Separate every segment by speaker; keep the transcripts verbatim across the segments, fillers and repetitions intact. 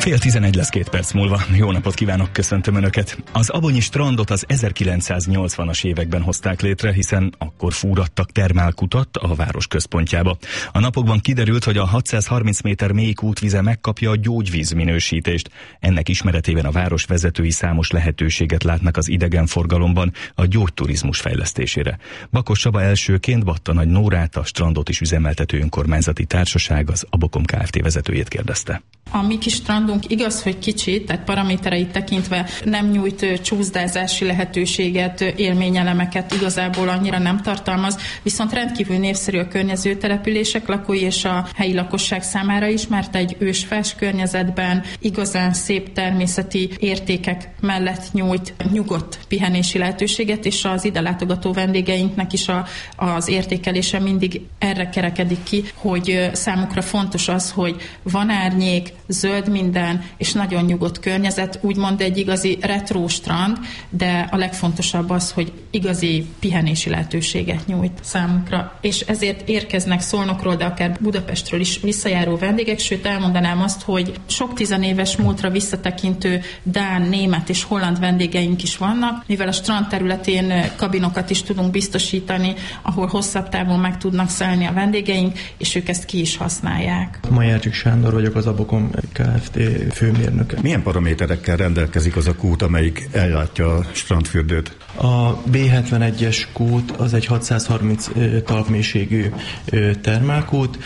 Speaker 1: Fél tizenegy lesz két perc múlva. Jó napot kívánok, köszöntöm Önöket. Az abonyi strandot az ezerkilencszáznyolcvanas években hozták létre, hiszen akkor fúrattak termálkutat a város központjába. A napokban kiderült, hogy a hatszázharminc méter mély kútvize megkapja a gyógyvíz minősítést. Ennek ismeretében a város vezetői számos lehetőséget látnak az idegenforgalomban a gyógyturizmus fejlesztésére. Bakos Csaba elsőként Batta-Nagy Nórát, a strandot is üzemeltető önkormányzati társaság, az Abokom Kft. Vezetőjét kérdezte.
Speaker 2: A mi kis strandunk igaz, hogy kicsi, tehát paramétereit tekintve nem nyújt csúszdázási lehetőséget, élményelemeket igazából annyira nem tartalmaz, viszont rendkívül népszerű a környező települések lakói és a helyi lakosság számára is, mert egy ősfás környezetben igazán szép természeti értékek mellett nyújt nyugodt pihenési lehetőséget, és az ide látogató vendégeinknek is a, az értékelése mindig erre kerekedik ki, hogy számukra fontos az, hogy van árnyék, zöld minden, és nagyon nyugodt környezet, úgymond egy igazi retro strand, de a legfontosabb az, hogy igazi pihenési lehetőséget nyújt számukra. És ezért érkeznek Szolnokról, de akár Budapestről is visszajáró vendégek, sőt elmondanám azt, hogy sok tizenéves múltra visszatekintő dán, német és holland vendégeink is vannak, mivel a strand területén kabinokat is tudunk biztosítani, ahol hosszabb távon meg tudnak szállni a vendégeink, és ők ezt ki is használják.
Speaker 3: Majárcsik Sándor vagyok, az Abokom Kft. Főmérnöke.
Speaker 4: Milyen paraméterekkel rendelkezik az a kút, amelyik ellátja a strandfürdőt?
Speaker 3: A bé hetvenegyes kút az egy hatszázharminc talpmélységű termálkút,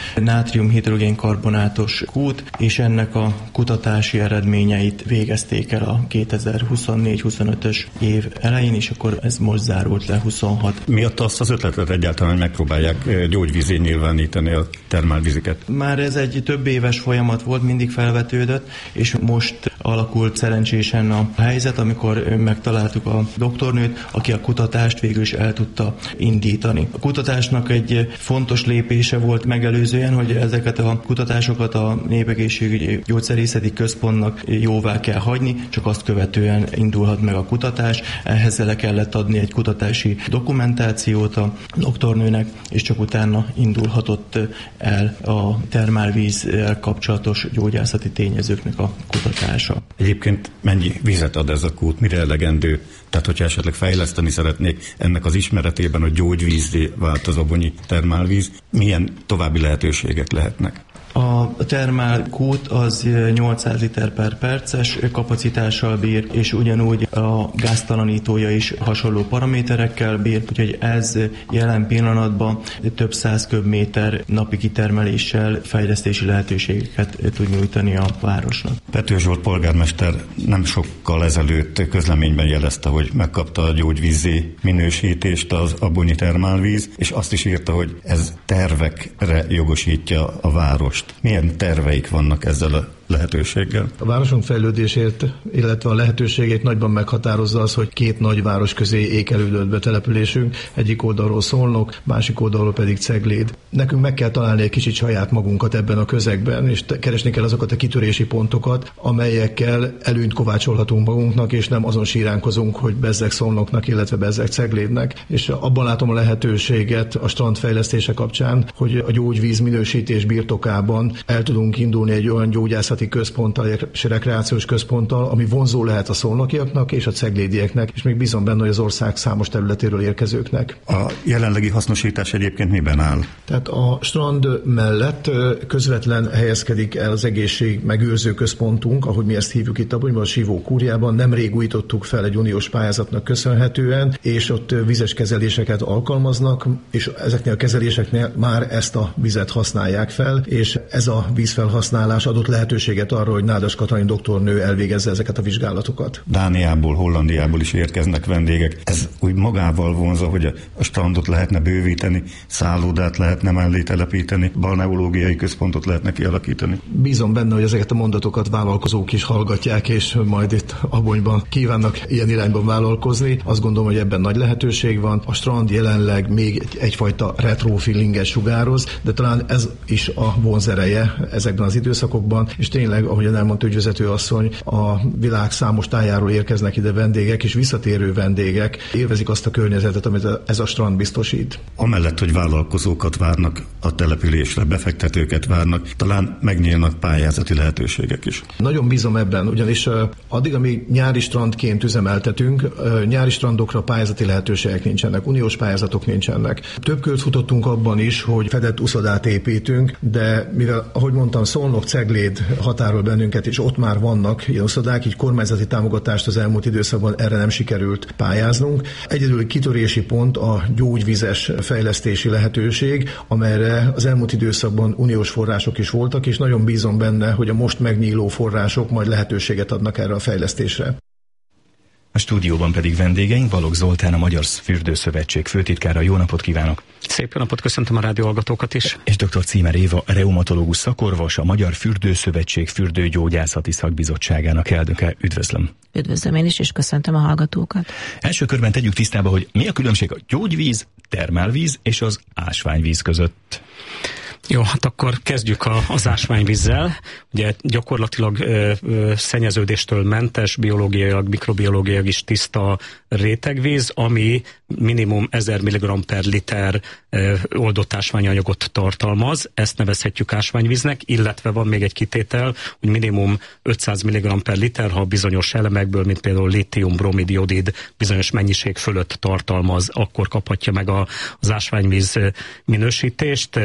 Speaker 3: nátrium-hidrogén-karbonátos kút, és ennek a kutatási eredményeit végezték el a kétezer-huszonnégy huszonötös év elején, és akkor ez most zárult le huszonhat.
Speaker 4: Miatt azt az ötletet egyáltalán, hogy megpróbálják gyógyvízé nyilvánítani a termálvizeket?
Speaker 3: Már ez egy több éves folyamat volt, mindig felvetődött, és most alakult szerencsésen a helyzet, amikor megtaláltuk a doktornőt, aki a kutatást végül is el tudta indítani. A kutatásnak egy fontos lépése volt megelőzően, hogy ezeket a kutatásokat a Népegészségügyi Gyógyszerészeti Központnak jóvá kell hagyni, csak azt követően indulhat meg a kutatás. Ehhez le kellett adni egy kutatási dokumentációt a doktornőnek, és csak utána indulhatott el a termálvízzel kapcsolatos gyógyászati tényezőknek a kutatása.
Speaker 4: Egyébként mennyi vizet ad ez a kút, mire elegendő? Tehát, hogyha esetleg fejleszteni szeretnék ennek az ismeretében, hogy gyógyvízzé vált az abonyi termálvíz, milyen további lehetőségek lehetnek?
Speaker 3: A termálkút az nyolcszáz liter per perces kapacitással bír, és ugyanúgy a gáztalanítója is hasonló paraméterekkel bír, úgyhogy ez jelen pillanatban több száz köbméter napi kitermeléssel fejlesztési lehetőségeket tud nyújtani a városnak.
Speaker 4: Pető Zsolt polgármester nem sokkal ezelőtt közleményben jelezte, hogy megkapta a gyógyvízzé minősítést az abonyi termálvíz, és azt is írta, hogy ez tervekre jogosítja a város. Milyen terveik vannak ezzel a lehetőséggel?
Speaker 5: A városunk fejlődésért, illetve a lehetőségét nagyban meghatározza az, hogy két nagyváros közé ékelődött be településünk, egyik oldalról Szolnok, másik oldalról pedig Cegléd. Nekünk meg kell találni egy kicsit saját magunkat ebben a közegben, és keresni kell azokat a kitörési pontokat, amelyekkel előnyt kovácsolhatunk magunknak, és nem azon síránkozunk, hogy bezzeg Szolnoknak, illetve bezzeg Ceglédnek. És abban látom a lehetőséget a strand fejlesztése kapcsán, hogy a gyógyvíz minősítés birtokában el tudunk indulni egy olyan gyógyászati központtal és rekreációs központtal, ami vonzó lehet a szolnokiaknak és a ceglédieknek, és még bízom benne, hogy az ország számos területéről érkezőknek.
Speaker 4: A jelenlegi hasznosítás egyébként miben áll?
Speaker 5: Tehát a strand mellett közvetlen helyezkedik el az egészség megőrző központunk, ahogy mi ezt hívjuk itt abban, a Sivó Kúriában. Nemrég újítottuk fel egy uniós pályázatnak köszönhetően, és ott vizes kezeléseket alkalmaznak, és ezeknél a kezeléseknél már ezt a vizet használják fel, és ez a vízfelhasználás adott lehetőséget arra, hogy Nádas Katalin doktornő elvégezze ezeket a vizsgálatokat.
Speaker 4: Dániából, Hollandiából is érkeznek vendégek. Ez úgy magával vonza, hogy a strandot lehetne bővíteni, szállodát lehetne mellé telepíteni, balneológiai központot lehetne kialakítani.
Speaker 5: Bízom benne, hogy ezeket a mondatokat vállalkozók is hallgatják, és majd itt Abonyban kívánnak ilyen irányban vállalkozni. Azt gondolom, hogy ebben nagy lehetőség van. A strand jelenleg még egyfajta retro feelinget sugároz, de talán ez is a vonzereje ezekben az időszakokban, és tényleg tényleg, ahogyan elmondta ügyvezető asszony, a világ számos tájáról érkeznek ide vendégek, és visszatérő vendégek élvezik azt a környezetet, amit ez a strand biztosít.
Speaker 4: Amellett, hogy vállalkozókat várnak a településre, befektetőket várnak, talán megnyílnak pályázati lehetőségek is.
Speaker 5: Nagyon bízom ebben, ugyanis addig, amíg nyári strandként üzemeltetünk, nyári strandokra pályázati lehetőségek nincsenek, uniós pályázatok nincsenek. Több kört futottunk abban is, hogy fedett uszodát építünk, de mivel, ahogy mondtam, Szolnok, Cegléd határol bennünket, és ott már vannak ilyen uszodák, így kormányzati támogatást az elmúlt időszakban erre nem sikerült pályáznunk. Egyedül kitörési pont a gyógyvizes fejlesztési lehetőség, amelyre az elmúlt időszakban uniós források is voltak, és nagyon bízom benne, hogy a most megnyíló források majd lehetőséget adnak erre a fejlesztésre.
Speaker 1: A stúdióban pedig vendégeink, Balogh Zoltán, a Magyar Fürdőszövetség főtitkára. Jó napot kívánok!
Speaker 6: Szép jó napot, köszöntöm a rádióhallgatókat is!
Speaker 1: És dr. Címer Éva, reumatológus szakorvos, a Magyar Fürdőszövetség Fürdőgyógyászati Szakbizottságának elnöke. Üdvözlöm!
Speaker 7: Üdvözlöm én is, és köszöntöm a hallgatókat!
Speaker 1: Első körben tegyük tisztába, hogy mi a különbség a gyógyvíz, termálvíz és az ásványvíz között.
Speaker 6: Jó, hát akkor kezdjük a, az ásványvízzel. Ugye gyakorlatilag ö, ö, szennyeződéstől mentes, biológiailag, mikrobiológiailag is tiszta rétegvíz, ami minimum ezer milligramm per liter ö, oldott ásványanyagot tartalmaz. Ezt nevezhetjük ásványvíznek, illetve van még egy kitétel, hogy minimum ötszáz milligramm per liter, ha bizonyos elemekből, mint például lítium, bromid, jodid bizonyos mennyiség fölött tartalmaz, akkor kaphatja meg a, az ásványvíz minősítést.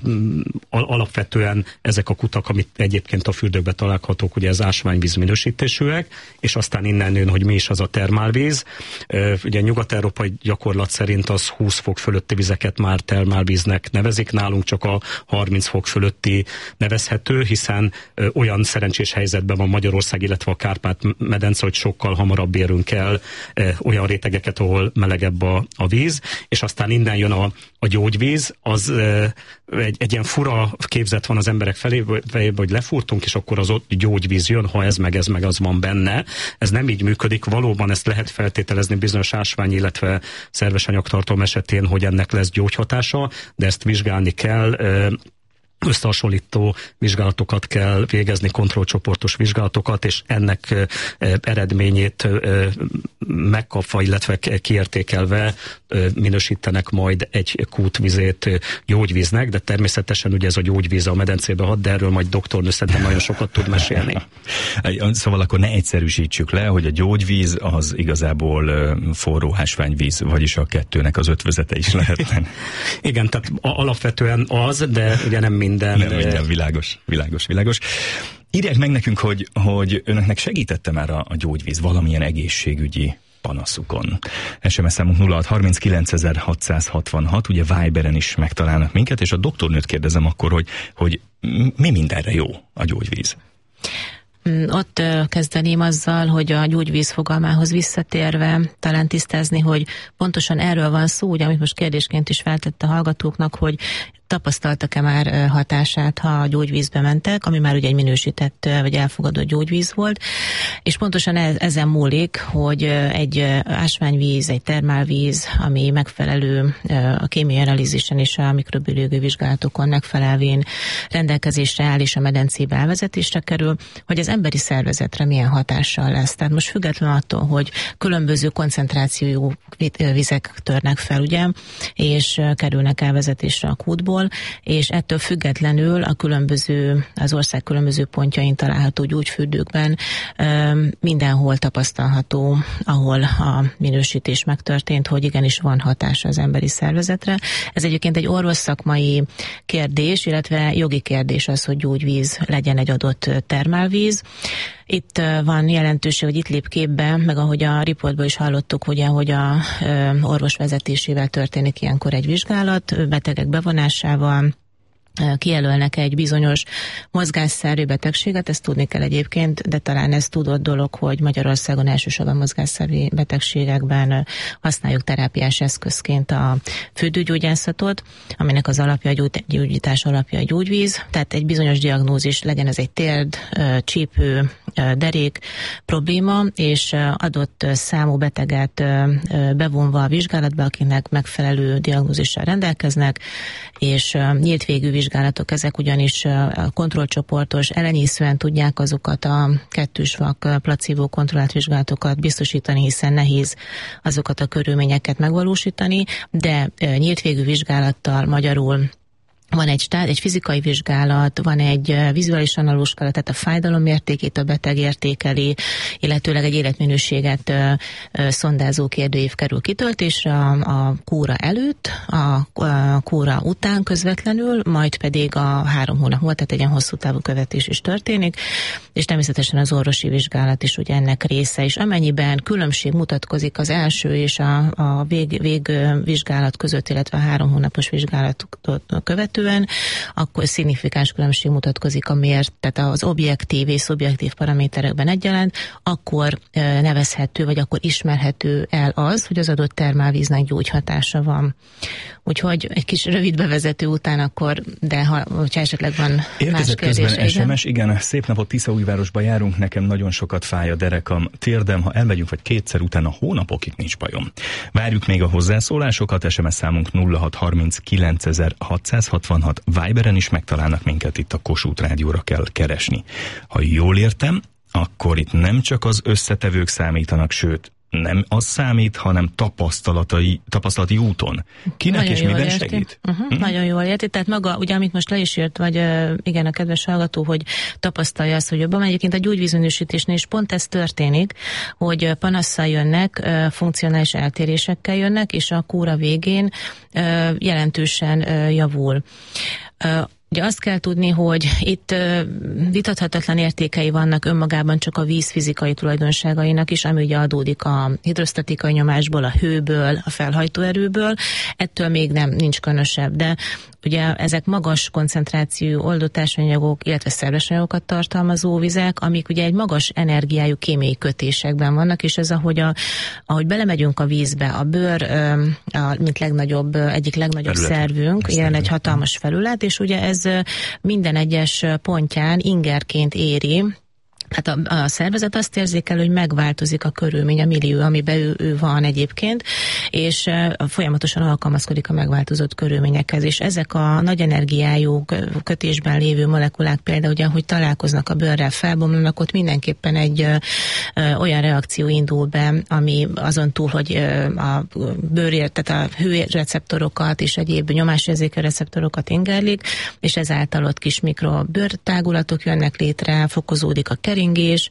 Speaker 6: Alapvetően ezek a kutak, amit egyébként a fürdőkben találhatók, ugye ez ásványvíz minősítésűek, és aztán innen jön, hogy mi is az a termálvíz. Ugye nyugat-európai gyakorlat szerint az húsz fok fölötti vizeket már termálvíznek nevezik, nálunk csak a harminc fok fölötti nevezhető, hiszen olyan szerencsés helyzetben van Magyarország, illetve a Kárpát-medence, hogy sokkal hamarabb érünk el olyan rétegeket, ahol melegebb a, a víz, és aztán innen jön a, a gyógyvíz, az egy, egy ilyen fura képzet van az emberek felé, hogy lefúrtunk, és akkor az ott gyógyvíz jön, ha ez meg ez meg az van benne. Ez nem így működik, valóban ezt lehet feltételezni bizonyos ásvány, illetve szerves anyagtartalom esetén, hogy ennek lesz gyógyhatása, de ezt vizsgálni kell, összehasonlító vizsgálatokat kell végezni, kontrollcsoportos vizsgálatokat, és ennek eredményét megkapva, illetve kiértékelve minősítenek majd egy kútvizét gyógyvíznek, de természetesen ugye ez a gyógyvíz a medencébe hat, de erről majd doktornő szerintem nagyon sokat tud mesélni.
Speaker 1: Szóval akkor ne egyszerűsítsük le, hogy a gyógyvíz az igazából forró ásványvíz, vagyis a kettőnek az ötvözete is lehetne.
Speaker 6: Igen, tehát alapvetően az, de ugye nem minden.
Speaker 1: Nem minden, világos, világos, világos. Írják meg nekünk, hogy, hogy önöknek segítette már a, a gyógyvíz valamilyen egészségügyi panaszukon. es em es számunk nulla hat harminckilencezer-hatszázhatvanhat, ugye Viberen is megtalálnak minket, és a doktornőt kérdezem akkor, hogy, hogy mi mindenre jó a gyógyvíz?
Speaker 7: Ott kezdeném azzal, hogy a gyógyvíz fogalmához visszatérve talán tisztázni, hogy pontosan erről van szó, ugye, amit most kérdésként is feltette a hallgatóknak, hogy tapasztaltak-e már hatását, ha a gyógyvízbe mentek, ami már ugye egy minősített vagy elfogadott gyógyvíz volt, és pontosan ez, ezen múlik, hogy egy ásványvíz, egy termálvíz, ami megfelelő a kémiai analízisen és a mikrobiológiai vizsgálatokon megfelelvén rendelkezésre áll és a medencébe elvezetésre kerül, hogy az emberi szervezetre milyen hatással lesz. Tehát most független attól, hogy különböző koncentrációjú vizek törnek fel, ugye, és kerülnek elvezetésre a kútból, és ettől függetlenül a különböző, az ország különböző pontjain található gyógyfürdőkben mindenhol tapasztalható, ahol a minősítés megtörtént, hogy igenis van hatása az emberi szervezetre. Ez egyébként egy orvosszakmai kérdés, illetve jogi kérdés az, hogy gyógyvíz legyen egy adott termálvíz. Itt van jelentőség, hogy itt lép képbe, meg ahogy a riportból is hallottuk, ugye, hogy a orvos vezetésével történik ilyenkor egy vizsgálat, betegek bevonásával, kijelölnek egy bizonyos mozgásszervi betegséget, ezt tudni kell egyébként, de talán ez tudott dolog, hogy Magyarországon elsősorban mozgásszervi betegségekben használjuk terápiás eszközként a fürdőgyógyászatot, aminek az alapja, a gyógyítás alapja a gyógyvíz, tehát egy bizonyos diagnózis, legyen ez egy térd, csípő, derék probléma, és adott számú beteget bevonva a vizsgálatba, akinek megfelelő diagnózissal rendelkeznek, és nyílt végű vizsgálatok ezek, ugyanis a kontrollcsoportos elenyészően tudják azokat a kettős vak placebo kontrollált vizsgálatokat biztosítani, hiszen nehéz azokat a körülményeket megvalósítani, de nyílt végű vizsgálattal, magyarul van egy, stát, egy fizikai vizsgálat, van egy vizuális analógus skála, tehát a fájdalomértékét a beteg értékeli, illetőleg egy életminőséget ö, ö, szondázó kérdőív kerül kitöltésre a, a kúra előtt, a, a kúra után közvetlenül, majd pedig a három hónap múlva, tehát egy ilyen hosszú távú követés is történik, és természetesen az orvosi vizsgálat is ugye ennek része, és amennyiben különbség mutatkozik az első és a, a vég, végvizsgálat között, illetve a három hónapos vizsgálat követően, akkor szignifikáns különbség mutatkozik a mért, tehát az objektív és szubjektív paraméterekben egyaránt, akkor nevezhető, vagy akkor ismerhető el az, hogy az adott termálvíznek gyógyhatása van. Úgyhogy egy kis rövid bevezető után akkor, de ha, hogyha esetleg van
Speaker 1: Érkezett
Speaker 7: más kérdés.
Speaker 1: Közben es em es, igen, szép napot, Tiszaújvárosba járunk, nekem nagyon sokat fáj a derekam, térdem, ha elmegyünk vagy kétszer, utána hónapokig nincs bajom. Várjuk még a hozzászólásokat, es em es számunk nulla hat harminckilencezer-hatszázhatvanhat, Viberen is megtalálnak minket, itt a Kossuth Rádióra kell keresni. Ha jól értem, akkor itt nem csak az összetevők számítanak, sőt, nem az számít, hanem tapasztalatai, tapasztalati úton. Kinek nagyon és miben érti. Segít?
Speaker 7: Uh-huh, hm? Nagyon jól érti. Tehát maga, ugye amit most le is írt, vagy uh, igen, a kedves hallgató, hogy tapasztalja azt, hogy jobban egyébként a gyógyvízminősítésnél is pont ez történik, hogy panasszal jönnek, uh, funkcionális eltérésekkel jönnek, és a kúra végén uh, jelentősen uh, javul. Uh, Ugye azt kell tudni, hogy itt vitathatatlan értékei vannak önmagában csak a víz fizikai tulajdonságainak is, ami ugye adódik a hidrosztatikai nyomásból, a hőből, a felhajtóerőből. Ettől még nem, nincs különösebb, de ugye ezek magas koncentrációjú oldott ásványanyagok, illetve szerves anyagokat tartalmazó vizek, amik ugye egy magas energiájú kémiai kötésekben vannak, és ez ahogy, a, ahogy belemegyünk a vízbe, a bőr, a, mint legnagyobb, egyik legnagyobb felület. Szervünk, ilyen egy hatalmas felület, és ugye ez minden egyes pontján ingerként éri. Hát a, a szervezet azt érzékel, hogy megváltozik a körülmény, a millió, amiben ő, ő van egyébként, és uh, folyamatosan alkalmazkodik a megváltozott körülményekhez, és ezek a nagy energiájú kötésben lévő molekulák például, ugye, ahogy találkoznak a bőrrel, felbomlanak, ott mindenképpen egy uh, uh, olyan reakció indul be, ami azon túl, hogy uh, a bőrért, tehát a hőreceptorokat és egyéb nyomásérzékelő receptorokat ingerlik, és ezáltal ott kis mikrobőrtágulatok jönnek létre, fokozódik a keringés,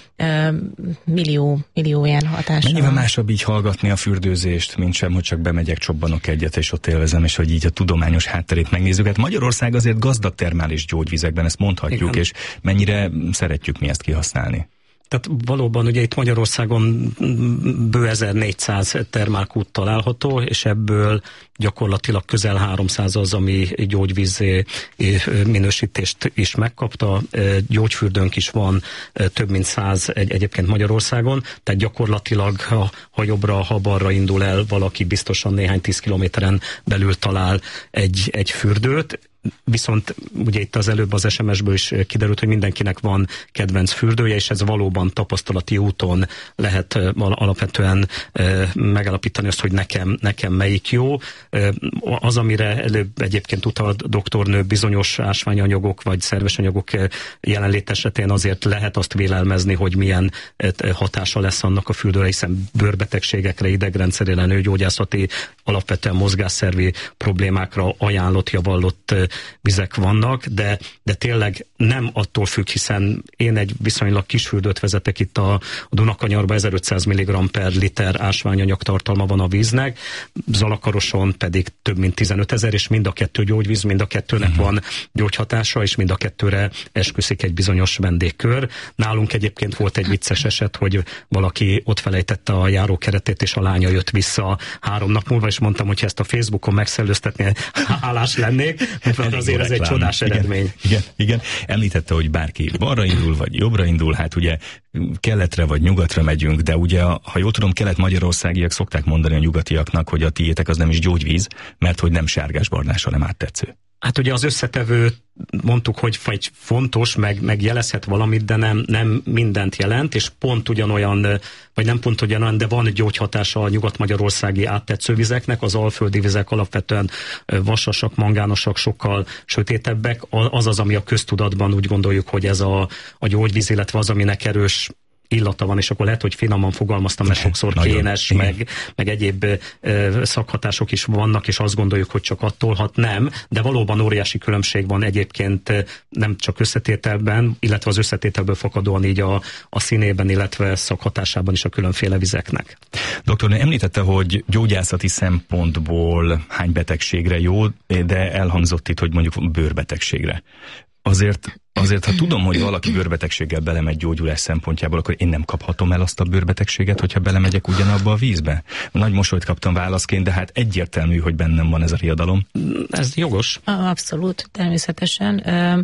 Speaker 7: millió, millió ilyen hatása.
Speaker 1: Mennyivel másabb így hallgatni a fürdőzést, mint sem, hogy csak bemegyek, csobbanok egyet, és ott élvezem, és hogy így a tudományos hátterét megnézzük. Hát Magyarország azért gazdag termális gyógyvizekben, ezt mondhatjuk, igen. És mennyire szeretjük mi ezt kihasználni.
Speaker 6: Tehát valóban ugye itt Magyarországon bő ezernégyszáz termálkút található, és ebből gyakorlatilag közel háromszáz az, ami gyógyvíz minősítést is megkapta. Gyógyfürdőnk is van több mint száz egy, egyébként Magyarországon, tehát gyakorlatilag ha, ha jobbra, ha balra indul el, valaki biztosan néhány tíz kilométeren belül talál egy, egy fürdőt. Viszont ugye itt az előbb az es em es-ből is kiderült, hogy mindenkinek van kedvenc fürdője, és ez valóban tapasztalati úton lehet alapvetően megállapítani azt, hogy nekem, nekem melyik jó. Az, amire előbb egyébként utalt doktornő, bizonyos ásványanyagok vagy szerves anyagok jelenlét esetén azért lehet azt vélelmezni, hogy milyen hatása lesz annak a fürdőre, hiszen bőrbetegségekre, idegrendszerére, nőgyógyászati, alapvetően mozgásszervi problémákra ajánlott, javallott vizek vannak, de, de tényleg nem attól függ, hiszen én egy viszonylag kis fürdőt vezetek itt a, a Dunakanyarba, ezerötszáz milligramm per liter ásványanyag tartalma van a víznek, Zalakaroson pedig több mint tizenötezer, és mind a kettő gyógyvíz, mind a kettőnek uh-huh. van gyógyhatása, és mind a kettőre esküszik egy bizonyos vendégkör. Nálunk egyébként volt egy vicces eset, hogy valaki ott felejtette a járókeretét, és a lánya jött vissza három nap múlva, és mondtam, hogy ezt a Facebookon megszellőztetni, hálás lennék, mert azért ez egy csodás
Speaker 1: igen,
Speaker 6: eredmény.
Speaker 1: Igen, igen. Említette, hogy bárki balra indul, vagy jobbra indul, hát ugye keletre vagy nyugatra megyünk, de ugye, ha jól tudom, kelet-magyarországiak szokták mondani a nyugatiaknak, hogy a tiétek az nem is gyógyvíz, mert hogy nem sárgás-barnás, hanem áttetsző.
Speaker 6: Hát ugye az összetevő, mondtuk, hogy vagy fontos, meg, meg jelezhet valamit, de nem, nem mindent jelent, és pont ugyanolyan, vagy nem pont ugyanolyan, de van gyógyhatása a nyugat-magyarországi áttetszővizeknek, az alföldi vizek alapvetően vasasak, mangánosak, sokkal sötétebbek, az az, ami a köztudatban úgy gondoljuk, hogy ez a, a gyógyvíz, illetve az, aminek erős illata van, és akkor lehet, hogy finoman fogalmaztam, mert sokszor kénes, meg, meg egyéb ö, szakhatások is vannak, és azt gondoljuk, hogy csak attól hat, nem, de valóban óriási különbség van egyébként nem csak összetételben, illetve az összetételből fakadóan így a, a színében, illetve szakhatásában is a különféle vizeknek.
Speaker 1: Doktornő említette, hogy gyógyászati szempontból hány betegségre jó, de elhangzott itt, hogy mondjuk bőrbetegségre. Azért, azért, ha tudom, hogy valaki bőrbetegséggel belemegy gyógyulás szempontjából, akkor én nem kaphatom el azt a bőrbetegséget, hogyha belemegyek ugyanabba a vízbe? Nagy mosolyt kaptam válaszként, de hát egyértelmű, hogy bennem van ez a riadalom.
Speaker 6: Ez jogos.
Speaker 7: Abszolút, természetesen.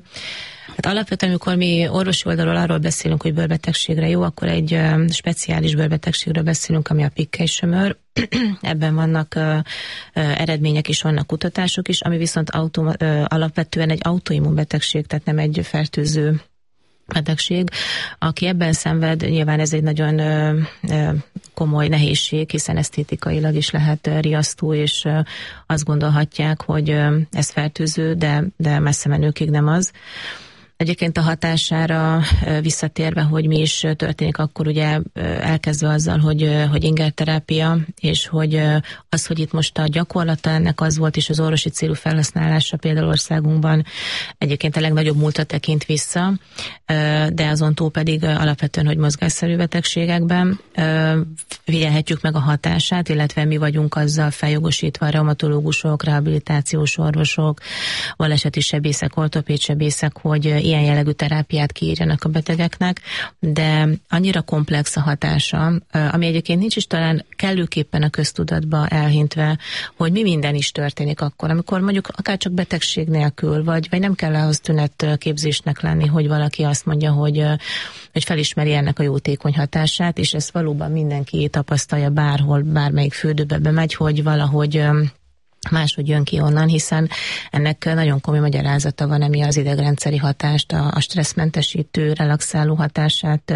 Speaker 7: Hát alapvetően, amikor mi orvosi oldalról arról beszélünk, hogy bőrbetegségre jó, akkor egy speciális bőrbetegségről beszélünk, ami a pikkely-sömör. Ebben vannak uh, uh, eredmények is, vannak kutatások is, ami viszont autó, uh, alapvetően egy autoimmun betegség, tehát nem egy fertőző betegség. Aki ebben szenved, nyilván ez egy nagyon uh, uh, komoly nehézség, hiszen esztétikailag is lehet uh, riasztó, és uh, azt gondolhatják, hogy uh, ez fertőző, de, de messze menőkig nem az. Egyébként a hatására visszatérve, hogy mi is történik, akkor ugye elkezdve azzal, hogy, hogy ingerterápia, és hogy az, hogy itt most a gyakorlata ennek az volt, és az orvosi célú felhasználása például országunkban egyébként a legnagyobb múltra tekint vissza, de azon túl pedig alapvetően, hogy mozgásszerű betegségekben figyelhetjük meg a hatását, illetve mi vagyunk azzal feljogosítva, a reumatológusok, rehabilitációs orvosok, baleseti sebészek, ortopéd sebészek, hogy ilyen jellegű terápiát kiírjanak a betegeknek, de annyira komplex a hatása, ami egyébként nincs is talán kellőképpen a köztudatba elhintve, hogy mi minden is történik akkor, amikor mondjuk akár csak betegség nélkül, vagy, vagy nem kell ahhoz tünetképzésnek lenni, hogy valaki azt mondja, hogy, hogy felismeri ennek a jótékony hatását, és ezt valóban mindenki tapasztalja bárhol, bármelyik fürdőbe bemegy, hogy valahogy máshogy jön ki onnan, hiszen ennek nagyon komoly magyarázata van, ami az idegrendszeri hatást, a, a stresszmentesítő, relaxáló hatását,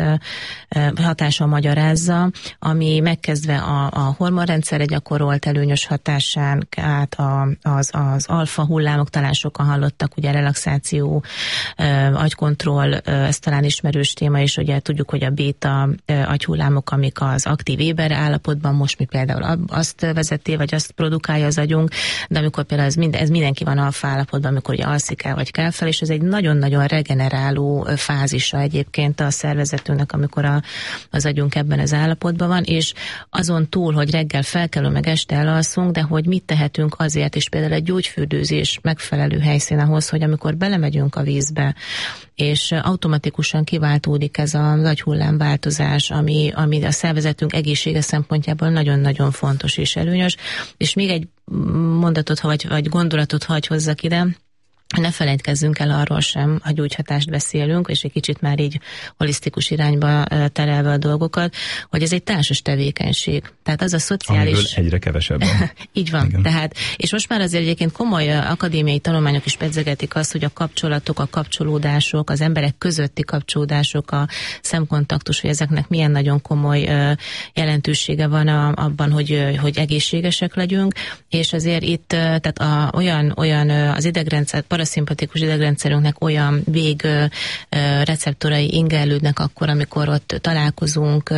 Speaker 7: hatása magyarázza, ami megkezdve a, a hormonrendszerre gyakorolt előnyös hatásán át a, az, az alfa hullámok, talán sokan hallottak, ugye relaxáció, agykontroll, ez talán ismerős téma, és ugye tudjuk, hogy a béta agyhullámok, amik az aktív éber állapotban, most mi például azt vezeti, vagy azt produkálja az agyunk, de amikor például ez, mind, ez mindenki van alfa állapotban, amikor ugye alszik el vagy kell fel, és ez egy nagyon-nagyon regeneráló fázisa egyébként a szervezetünknek, amikor a, az agyunk ebben az állapotban van, és azon túl, hogy reggel felkelő meg este elalszunk, de hogy mit tehetünk azért, és például egy gyógyfürdőzés megfelelő helyszín ahhoz, hogy amikor belemegyünk a vízbe, és automatikusan kiváltódik ez a nagy hullámváltozás, ami, ami a szervezetünk egészsége szempontjából nagyon-nagyon fontos és előnyös. És még egy mondatot, vagy, vagy gondolatot hagy hozzak ide, ne felejtkezzünk el arról sem, ha gyógyhatást beszélünk, és egy kicsit már így holisztikus irányba terelve a dolgokat, hogy ez egy társas tevékenység. Tehát az a szociális...
Speaker 1: Amiből egyre kevesebb.
Speaker 7: Így van. Igen. Tehát, és most már azért egyébként komoly akadémiai tanulmányok is pedzegetik azt, hogy a kapcsolatok, a kapcsolódások, az emberek közötti kapcsolódások, a szemkontaktus, hogy ezeknek milyen nagyon komoly jelentősége van a, abban, hogy, hogy egészségesek legyünk, és azért itt tehát a, olyan, olyan az idegrendszer, paraszimpatikus idegrendszerünknek olyan vég receptorai ingerlődnek akkor, amikor ott találkozunk,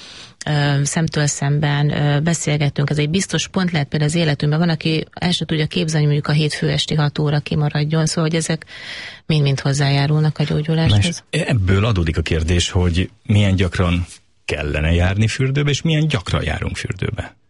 Speaker 7: szemtől szemben beszélgetünk. Ez egy biztos pont lehet például az életünkben. Van, aki el sem tudja képzelni, mondjuk a hétfő esti hat óra kimaradjon, szóval hogy ezek mind-mind hozzájárulnak a gyógyuláshoz.
Speaker 1: Ebből adódik a kérdés, hogy milyen gyakran kellene járni fürdőbe, és milyen gyakran járunk fürdőbe.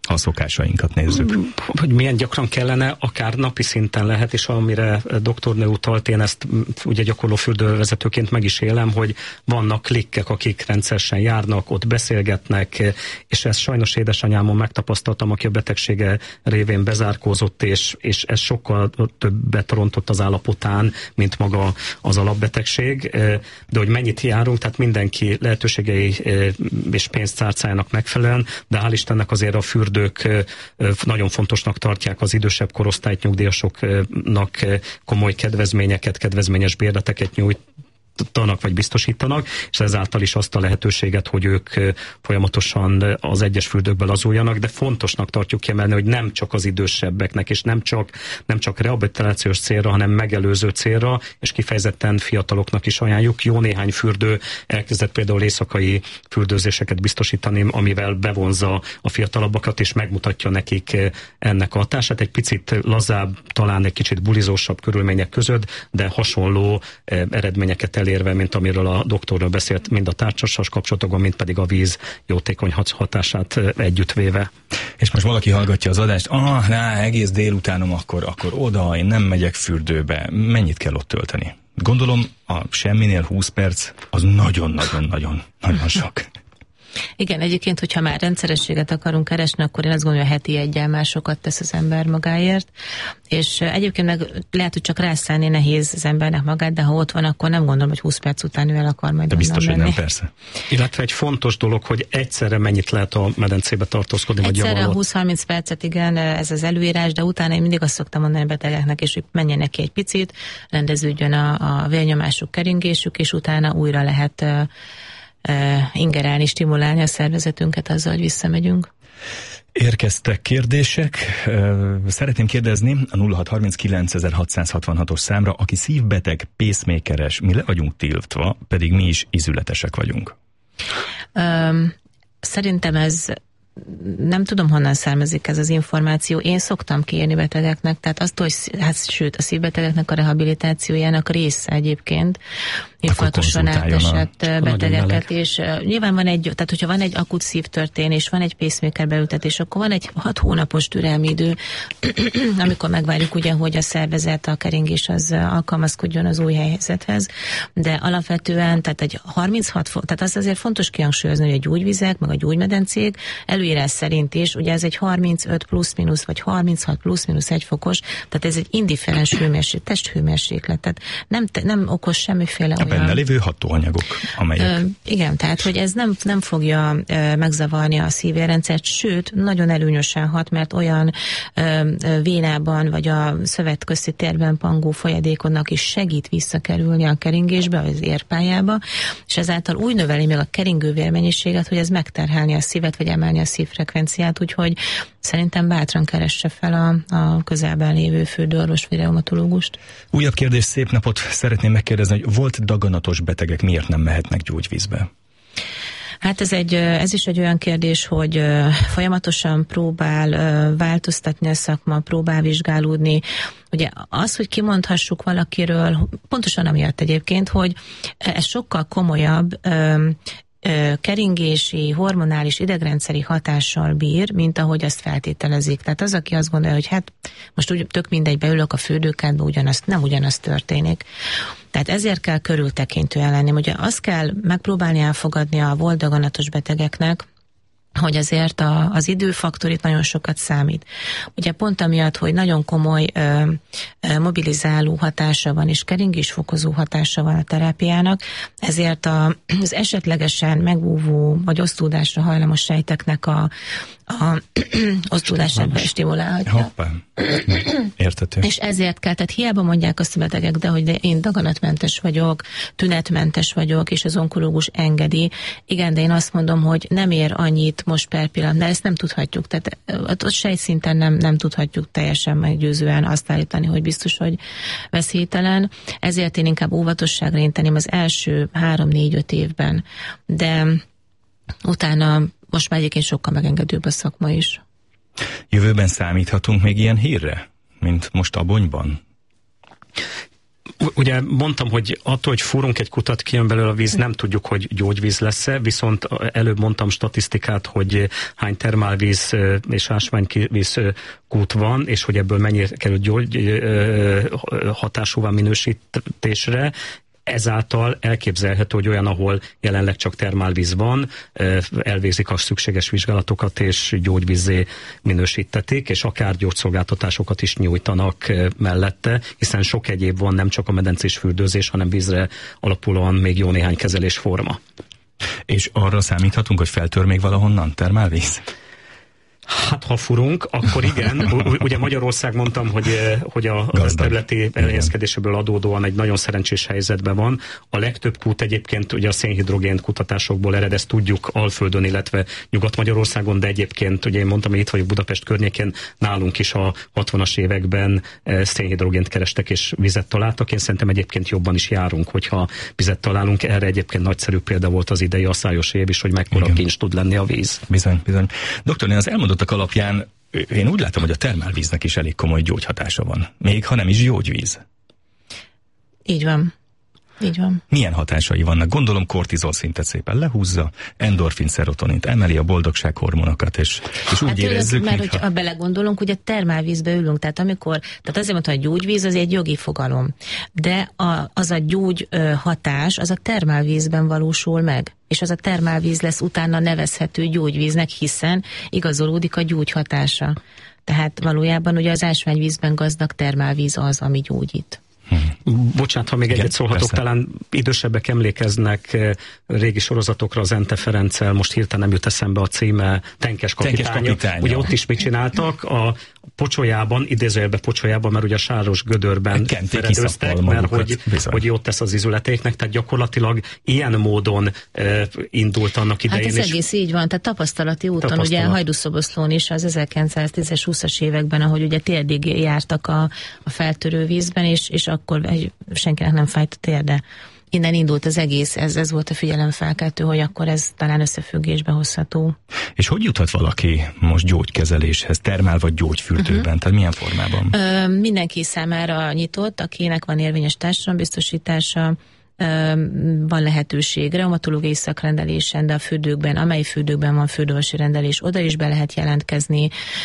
Speaker 1: ha a szokásainkat nézzük.
Speaker 6: Hogy milyen gyakran kellene, akár napi szinten lehet, és amire doktornő utalt, én ezt ugye gyakorló fürdővezetőként meg is élem, hogy vannak klikkek, akik rendszeresen járnak, ott beszélgetnek, és ezt sajnos édesanyámon megtapasztaltam, aki a betegsége révén bezárkózott, és, és ez sokkal többet rontott az állapotán, mint maga az alapbetegség, de hogy mennyit járunk, tehát mindenki lehetőségei és pénztárcájának megfelelően, de hál' Istennek azért a fürdők nagyon fontosnak tartják az idősebb korosztályt, nyugdíjasoknak komoly kedvezményeket, kedvezményes bérleteket nyújt, tanak vagy biztosítanak, és ezáltal is azt a lehetőséget, hogy ők folyamatosan az egyes fürdőkben lazuljanak, de fontosnak tartjuk kiemelni, hogy nem csak az idősebbeknek, és nem csak, nem csak rehabilitációs célra, hanem megelőző célra, és kifejezetten fiataloknak is ajánljuk. Jó néhány fürdő elkezdett például éjszakai fürdőzéseket biztosítani, amivel bevonza a fiatalabbakat, és megmutatja nekik ennek a hatását. Egy picit lazább, talán egy kicsit bulizósabb körülmények között, de hasonló eredményeket elérve, mint amiről a doktorról beszélt, mind a tárcsas kapcsolatokban, mint pedig a víz jótékony hatását együttvéve.
Speaker 1: És most valaki hallgatja az adást, ah, na, egész délutánom akkor, akkor oda, én nem megyek fürdőbe. Mennyit kell ott tölteni? Gondolom, a semminél húsz perc, az nagyon-nagyon-nagyon nagyon sok.
Speaker 7: Igen, egyébként, hogyha már rendszerességet akarunk keresni, akkor én azt gondolom, hogy a heti egyel már sokat tesz az ember magáért, és egyébként meg lehet, hogy csak rászállni nehéz az embernek magát, de ha ott van, akkor nem gondolom, hogy húsz perc után ő el akar majd.
Speaker 1: De biztos, hogy nem, persze.
Speaker 6: Illetve egy fontos dolog, hogy egyszerre mennyit lehet a medencébe tartózkodni, vagy
Speaker 7: egyszerre húsz-harminc percet, igen, ez az előírás, de utána én mindig azt szoktam mondani a betegeknek, és hogy menjenek ki egy picit, rendeződjön a, a vérnyomásuk, keringésük, és utána újra lehet Uh, ingerálni, stimulálni a szervezetünket azzal, hogy visszamegyünk.
Speaker 1: Érkeztek kérdések. Szeretném kérdezni a nulla hat harminckilenc ezerhatszázhatvanhatos számra, aki szívbeteg, pacemakeres, mi le vagyunk tiltva, pedig mi is ízületesek vagyunk.
Speaker 7: Um, szerintem ez nem tudom, honnan származik ez az információ. Én szoktam kérni betegeknek, tehát azt, hogy hát, sőt, a szívbetegeknek a rehabilitációjának része egyébként, infarktuson átesett betegeket, és uh, nyilván van egy, tehát hogyha van egy akut szívtörténés, van egy pacemaker beültetés, akkor van egy hat hónapos türelmi idő, amikor megvárjuk ugye, hogy a szervezet, a keringés az alkalmazkodjon az új helyzethez, de alapvetően, tehát egy harminchat fok, tehát az azért fontos kihangsúlyozni, hogy a gyógyvizek, meg a gyógymedencék előírás szerint is, ugye ez egy harmincöt plusz-minusz, vagy harminchat plusz-minusz egy fokos, tehát ez egy indifferens hőmérséklet, testhőmérséklet, tehát nem, nem okoz semmiféle olyan...
Speaker 1: Benne lévő hatóanyagok, amelyek...
Speaker 7: Ö, igen, tehát, hogy ez nem, nem fogja ö, megzavarni a szívérrendszert, sőt, nagyon előnyösen hat, mert olyan ö, ö, vénában, vagy a szövetközti térben pangó folyadékonnak is segít visszakerülni a keringésbe, az érpályába, és ezáltal úgy növeli meg a keringő vérmennyiséget, hogy ez megterhelni a szívet, vagy emelni a szívfrekvenciát, úgyhogy szerintem bátran keresse fel a, a közelben lévő fürdőorvos vagy reumatológust.
Speaker 1: Újabb kérdés, szép napot! Szeretném megkérdezni, hogy volt daganatos betegek miért nem mehetnek gyógyvízbe?
Speaker 7: Hát ez, egy, ez is egy olyan kérdés, hogy folyamatosan próbál változtatni a szakma, próbál vizsgálódni. Ugye az, hogy kimondhassuk valakiről, pontosan amiatt egyébként, hogy ez sokkal komolyabb keringési, hormonális, idegrendszeri hatással bír, mint ahogy azt feltételezik. Tehát az, aki azt gondolja, hogy hát most úgy tök mindegy, beülök a fürdőkádba, ugyanazt, nem ugyanazt történik. Tehát ezért kell körültekintően lenni. Ugye azt kell megpróbálni elfogadni a volt daganatos betegeknek, hogy azért a, az időfaktor itt nagyon sokat számít. Ugye pont amiatt, hogy nagyon komoly ö, ö, mobilizáló hatása van, és keringésfokozó hatása van a terápiának, ezért a, az esetlegesen megúvó, vagy osztódásra hajlamos sejteknek a, a osztódását bestimulálhatja.
Speaker 1: Hoppá. Értető.
Speaker 7: És ezért kell, tehát hiába mondják azt a betegek, de hogy de én daganatmentes vagyok, tünetmentes vagyok, és az onkológus engedi. Igen, de én azt mondom, hogy nem ér annyit most per pillanat, de ezt nem tudhatjuk. Tehát ott sejtszinten nem, nem tudhatjuk teljesen meggyőzően azt állítani, hogy biztos, hogy veszélytelen. Ezért én inkább óvatosságra inteném az első három-négy-öt évben. De utána most már egyébként sokkal megengedőbb a szakma is.
Speaker 1: Jövőben számíthatunk még ilyen hírre, mint most Abonyban?
Speaker 6: Ugye mondtam, hogy attól, hogy fúrunk egy kutat, kijön belőle a víz, nem tudjuk, hogy gyógyvíz lesz-e, viszont előbb mondtam statisztikát, hogy hány termálvíz és ásványvíz kút van, és hogy ebből mennyire kerül gyógy hatásúvá minősítésre. Ezáltal elképzelhető, hogy olyan, ahol jelenleg csak termálvíz van, elvégzik a szükséges vizsgálatokat, és gyógyvízzé minősítették, és akár gyógyszolgáltatásokat is nyújtanak mellette, hiszen sok egyéb van, nem csak a medencés fürdőzés, hanem vízre alapulóan még jó néhány kezelésforma.
Speaker 1: És arra számíthatunk, hogy feltör még valahonnan termálvíz?
Speaker 6: Hát, ha furunk, akkor igen. Ugye Magyarország, mondtam, hogy, hogy a területi elhelyezkedéséből adódóan egy nagyon szerencsés helyzetben van. A legtöbb kút egyébként ugye a szénhidrogén kutatásokból ered, ezt tudjuk Alföldön, illetve Nyugat-Magyarországon, de egyébként ugye én mondtam, hogy itt vagyok Budapest környékén, nálunk is a hatvanas években szénhidrogént kerestek és vizet találtak. Én szerintem egyébként jobban is járunk, hogyha vizet találunk. Erre egyébként nagyszerű példa volt az idei aszályos év is, hogy mekkora kincs tud lenni a víz.
Speaker 1: Bizony, bizony. Doktor, én az elmondottak alapján én úgy látom, hogy a termálvíznek is elég komoly gyógyhatása van. Még ha nem is gyógyvíz.
Speaker 7: Így van. Így van.
Speaker 1: Milyen hatásai vannak? Gondolom kortizol szintet szépen lehúzza, endorfin, szerotonint emeli, a boldogság hormonokat, és, és úgy hát érezzük,
Speaker 7: mert
Speaker 1: mintha...
Speaker 7: hogyha belegondolunk, hogy a termálvízbe ülünk, tehát amikor, tehát azért mondtam, hogy gyógyvíz az egy jogi fogalom, de a, az a gyógy ö, hatás, az a termálvízben valósul meg, és az a termálvíz lesz utána nevezhető gyógyvíznek, hiszen igazolódik a gyógyhatása. Tehát valójában ugye az ásványvízben gazdag termálvíz az, ami gyógyít.
Speaker 6: Hmm. Bocsánat, ha még egyet szólhatok, persze. Talán idősebbek emlékeznek régi sorozatokra az Ente Ferenccel, most hirtelen nem jut eszembe a címe, Tenkes kapitánya. Tenkes kapitánya. Ugye ott is mit csináltak? A pocsolyában, idézőjelben pocsolyában, mert ugye a sáros gödörben feredőztek, mert hogy, hogy jót tesz az izületéknek, tehát gyakorlatilag ilyen módon e, indult annak idején.
Speaker 7: Hát ez és egész így van, tehát tapasztalati úton, tapasztalat. Ugye Hajdúszoboszlón is az ezerkilencszáztízes húszas években, ahogy ugye térdig jártak a, a feltörő vízben, és, és akkor senkinek nem fájt a térde. Innen indult az egész, ez, ez volt a figyelemfelkeltő, hogy akkor ez talán összefüggésbe hozható.
Speaker 1: És hogy juthat valaki most gyógykezeléshez, termál vagy gyógyfürdőben? Uh-huh. Tehát milyen formában?
Speaker 7: Ö, mindenki számára nyitott, akinek van érvényes társadalombiztosítása, van lehetőség reumatológiai szakrendelésen, de a fürdőkben, amely fürdőkben van fürdőorvosi rendelés, oda is be lehet jelentkezni,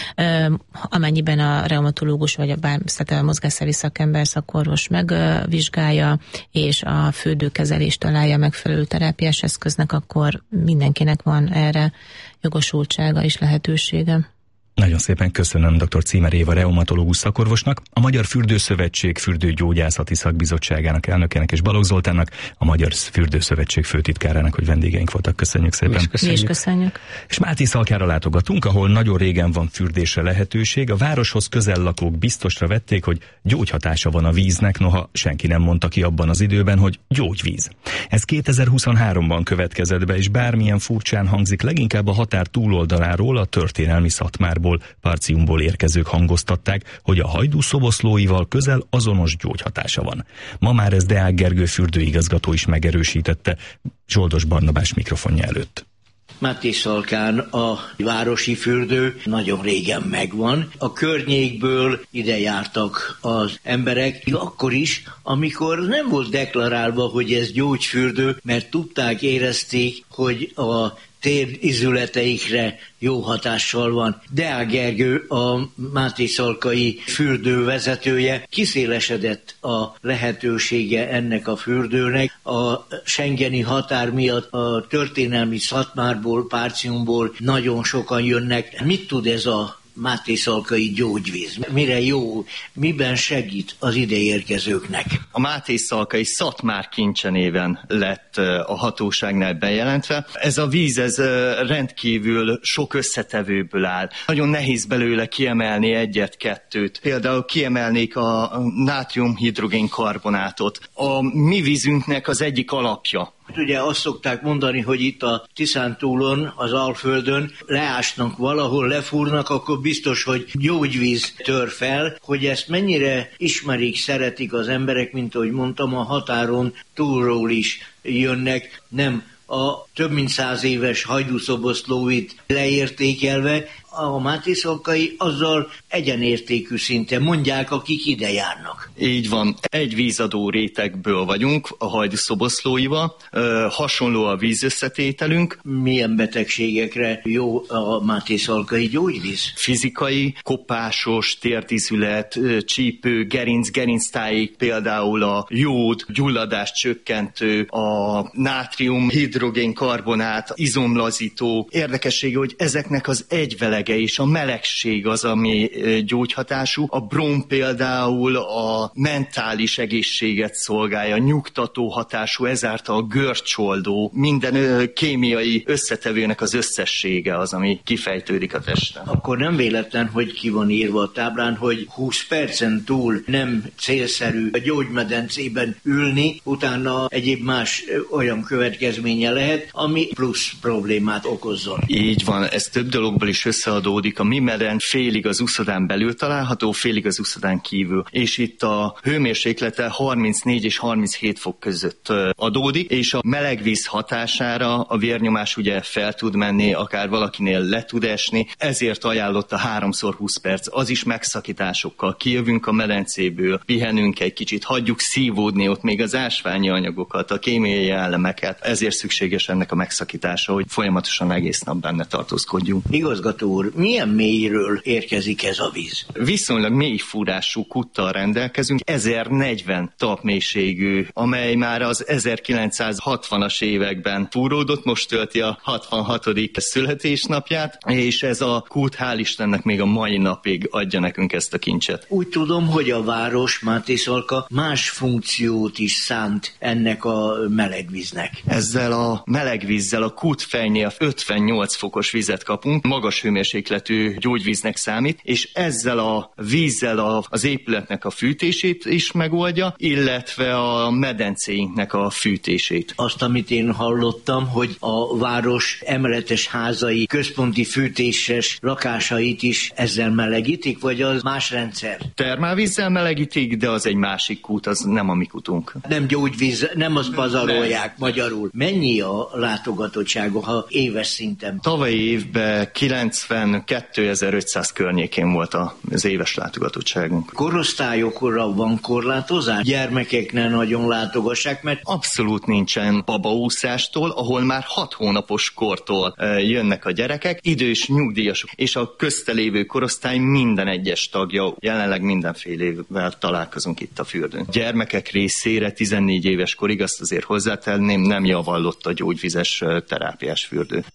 Speaker 7: amennyiben a reumatológus vagy a, bár, a mozgásszervi szakember, szakorvos megvizsgálja, és a fürdőkezelést találja megfelelő terápiás eszköznek, akkor mindenkinek van erre jogosultsága és lehetősége.
Speaker 1: Nagyon szépen köszönöm dr. Címer Éva reumatológus szakorvosnak, a Magyar Fürdőszövetség Fürdőgyógyászati Szakbizottságának elnökének és Balogh Zoltánnak, a Magyar Fürdőszövetség főtitkárának, hogy vendégeink voltak. Köszönjük szépen.
Speaker 7: És köszönjük. És, köszönjük.
Speaker 1: És Máté Szalkára látogatunk, ahol nagyon régen van fürdésre lehetőség. A városhoz közel lakók biztosra vették, hogy gyógyhatása van a víznek, noha senki nem mondta ki abban az időben, hogy gyógyvíz. Ez kétezer-huszonháromban következett be, és bármilyen furcsán hangzik, leginkább a határ túloldaláról, a történelmi Szatmárból, Parciumból érkezők hangoztatták, hogy a Hajdú-szoboszlóival közel azonos gyógyhatása van. Ma már ez Deák Gergő fürdőigazgató is megerősítette Zsoldos Barnabás mikrofonja előtt.
Speaker 8: Máté Szalkán a városi fürdő nagyon régen megvan. A környékből ide jártak az emberek, akkor is, amikor nem volt deklarálva, hogy ez gyógyfürdő, mert tudták, érezték, hogy a térizületeikre jó hatással van. Deák Gergő, a Máté Szalkai fürdő vezetője, kiszélesedett a lehetősége ennek a fürdőnek. A schengeni határ miatt a történelmi Szatmárból, Parciumból nagyon sokan jönnek. Mit tud ez a Máté Szalkai gyógyvíz? Mire jó? Miben segít az ideérkezőknek?
Speaker 9: A Máté Szalkai Szatmár kincse néven lett a hatóságnál bejelentve. Ez a víz, ez rendkívül sok összetevőből áll. Nagyon nehéz belőle kiemelni egyet-kettőt. Például kiemelnék a nátrium-hidrogén karbonátot. A mi vízünknek az egyik alapja.
Speaker 8: Ugye azt szokták mondani, hogy itt a Tiszántúlon, az Alföldön leásnak valahol, lefúrnak, akkor biztos, hogy gyógyvíz tör fel. Hogy ezt mennyire ismerik, szeretik az emberek, mint ahogy mondtam, a határon túlról is jönnek, nem a több mint száz éves Hajdú-szoboszlóit leértékelve, A mátészalkai azzal egyenértékű szinten mondják, akik ide járnak.
Speaker 9: Így van, egy vízadó rétegből vagyunk, a Hajdú-szoboszlóival, hasonló a vízösszetételünk.
Speaker 8: Milyen betegségekre jó a mátészalkai gyógyvíz?
Speaker 9: Fizikai, kopásos, térdizület, csípő, gerinc, gerinctájék, például a jód, gyulladás csökkentő, a nátrium, hidrogénkarbonát, izomlazító. Érdekessége, hogy ezeknek az egyvelege és a melegség az, ami gyógyhatású. A brom például a mentális egészséget szolgálja, nyugtató hatású, ezáltal a görcsoldó, minden kémiai összetevőnek az összessége az, ami kifejtődik a testen.
Speaker 8: Akkor nem véletlen, hogy ki van írva a táblán, hogy húsz percen túl nem célszerű a gyógymedencében ülni, utána egyéb más olyan következménye lehet, ami plusz problémát okozzon.
Speaker 9: Így van, ez több dologból is összeadódik. A mi meden félig az úszodán belül található, félig az úszodán kívül. És itt a hőmérséklete harmincnégy és harminchét fok között adódik, és a meleg víz hatására a vérnyomás ugye fel tud menni, akár valakinél le tud esni, ezért ajánlott a háromszor húsz perc, az is megszakításokkal. Kijövünk a medencéből, pihenünk egy kicsit, hagyjuk szívódni ott még az ásványi anyagokat, a kémiai elemeket, ezért szükséges ennek a megszakítása, hogy folyamatosan egész nap benne tartózkodjunk.
Speaker 8: Igazgató úr, milyen mélyről érkezik ez a víz?
Speaker 9: Viszonylag mély fúrású kúttal rendelkezünk, ezernegyven talpmélységű, amely már az ezerkilencszázhatvanas években fúródott, most tölti a hatvanhatodik születésnapját, és ez a kút hál' Istennek még a mai napig adja nekünk ezt a kincset.
Speaker 8: Úgy tudom, hogy a város Mátészalka más funkciót is szánt ennek a melegvíznek.
Speaker 9: Ezzel a melegvízzel a kútfejnél ötvennyolc fokos vizet kapunk, magas hőmérsékletű gyógyvíznek számít, és ezzel a vízzel a, az épületnek a fűtését is megoldja, illetve a medencéinknek a fűtését.
Speaker 8: Azt, amit én hallottam, hogy a város emeletes házai, központi fűtéses lakásait is ezzel melegítik, vagy az más rendszer?
Speaker 9: Termálvízzel melegítik, de az egy másik kút, az nem a mi kutunk.
Speaker 8: Nem gyógyvíz, nem azt pazarolják magyarul. Mennyi a látogatottsága, ha éves szinten?
Speaker 9: Tavalyi évben kilencvenkétezer-ötszáz környékén volt az éves látogatottságunk.
Speaker 8: Korosztályokra van korlátozás? Gyermekek ne nagyon látogassák, mert...
Speaker 9: Abszolút nincsen babaúszástól, ahol már hat hónapos kortól jönnek a gyerekek, idős nyugdíjasok, és a köztelévő korosztály minden egyes tagja, jelenleg mindenfélével találkozunk itt a fürdőn. Gyermekek részére tizennégy éves korig, azt azért hozzátenném, nem javallott a gyógyvizes terápiás fürdő.